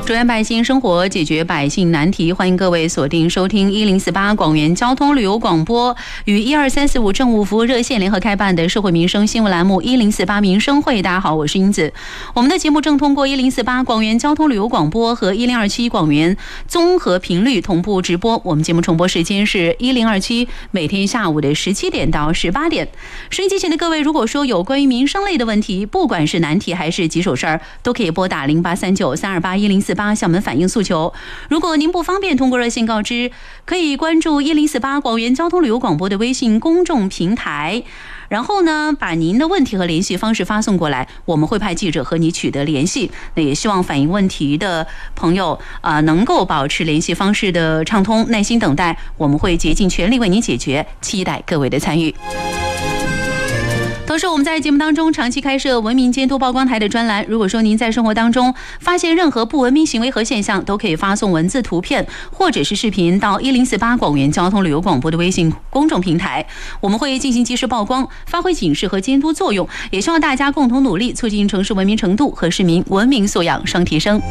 支援百姓生活，解决百姓难题。欢迎各位锁定收听1048广元交通旅游广播与12345政务服务热线联合开办的社会民生新闻栏目1048民生会。大家好，我是英子。我们的节目正通过1048广元交通旅游广播和1027广元综合频率同步直播。我们节目重播时间是1027每天下午的17点到18点。收音机前的各位，如果说有关于民生类的问题，不管是难题还是棘手事儿，都可以拨打0839-328-1048向我们反映诉求。如果您不方便通过热线告知，可以关注1048广元交通旅游广播的微信公众平台，然后呢，把您的问题和联系方式发送过来，我们会派记者和你取得联系。那也希望反映问题的朋友能够保持联系方式的畅通，耐心等待，我们会竭尽全力为您解决，期待各位的参与。同时，我们在节目当中长期开设文明监督曝光台的专栏。如果说您在生活当中发现任何不文明行为和现象，都可以发送文字、图片或者是视频到1048广元交通旅游广播的微信公众平台，我们会进行及时曝光，发挥警示和监督作用。也希望大家共同努力，促进城市文明程度和市民文明素养双提升。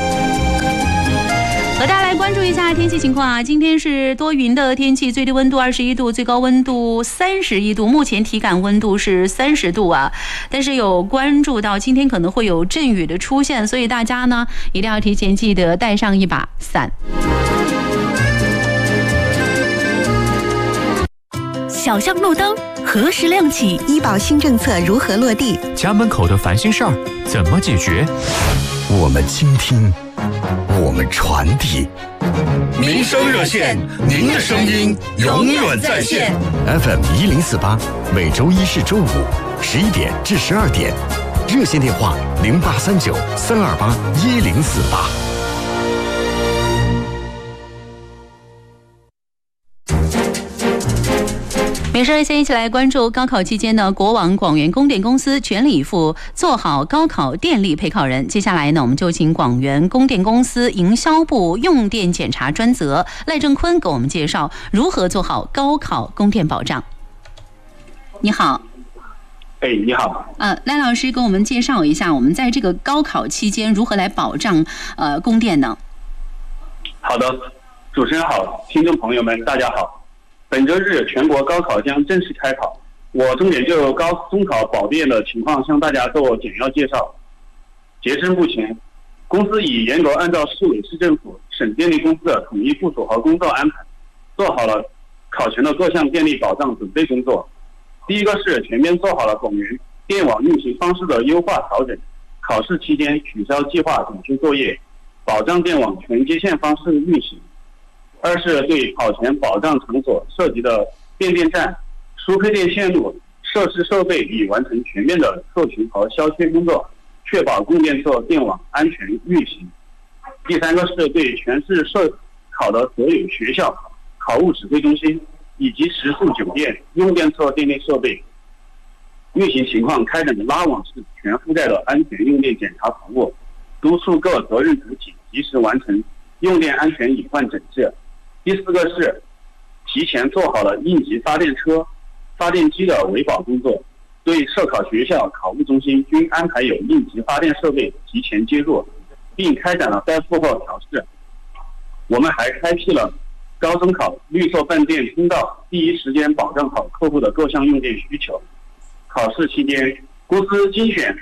和大家来关注一下天气情况啊！今天是多云的天气，最低温度21度，最高温度31度，目前体感温度是30度啊。但是有关注到今天可能会有阵雨的出现，所以大家呢一定要提前记得带上一把伞。 小巷路灯何时亮起？ 医保新政策如何落地？ 家门口的烦心事儿怎么解决？ 我们倾听，我们传递。 民生热线，您的声音永远在线。 FM 1048，每周一至周五11点至12点，热线电话0839-328-1048。 民生热线一起来关注高考期间的国网广元供电公司全力以赴做好高考电力陪考人。接下来呢，我们就请广元供电公司营销部用电检查专责赖正坤给我们介绍如何做好高考供电保障。你好。 你好。 赖老师给我们介绍一下，我们在这个高考期间如何来保障供电呢？ 好的，主持人好，听众朋友们大家好。本周日全国高考将正式开考，我重点就中考保电的情况向大家做简要介绍。截至目前，公司已严格按照市委市政府、省电力公司的统一部署和工作安排，做好了考前的各项电力保障准备工作。第一个是全面做好了广元电网运行方式的优化调整，考试期间取消计划整修作业，保障电网全接线方式运行。二是对考前保障场所涉及的变电站、输配电线路、设施设备已完成全面的测评和消缺工作，确保供电侧电网安全运行。第三个是对全市设考的所有学校、考务指挥中心以及食宿酒店用电侧电力设备运行情况开展的拉网式全覆盖的安全用电检查服务，督促各责任主体及时完成用电安全隐患整治。第四个是提前做好了应急发电车、发电机的维保工作，对涉考学校、考务中心均安排有应急发电设备提前接入，并开展了该负荷调试。我们还开辟了高中考绿色办电通道，第一时间保障好客户的各项用电需求。考试期间，公司精选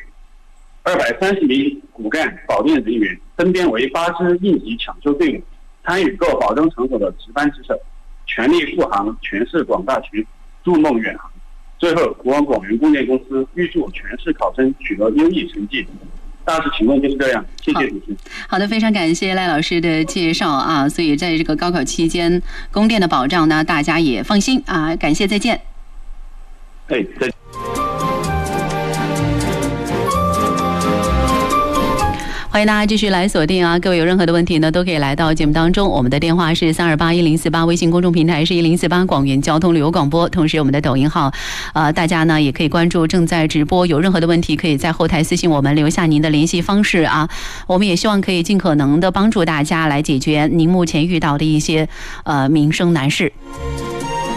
230名骨干保电人员，分编为8支应急抢修队伍，参与各保障场所的值班值守，全力护航全市广大群筑梦远航。最后，国网广元供电公司预祝全市考生取得优异成绩。大致情况就是这样，谢谢主持人。 好的，非常感谢赖老师的介绍啊。所以在这个高考期间，供电的保障呢，大家也放心啊。感谢，再见。 再见。 欢迎大家继续来锁定啊！各位有任何的问题呢，都可以来到节目当中。我们的电话是3281048，微信公众平台是1048广元交通旅游广播。同时，我们的抖音号，大家呢也可以关注正在直播。有任何的问题，可以在后台私信我们，留下您的联系方式啊。我们也希望可以尽可能的帮助大家来解决您目前遇到的一些民生难事。